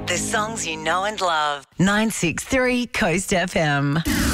The songs you know and love. 963 Coast FM.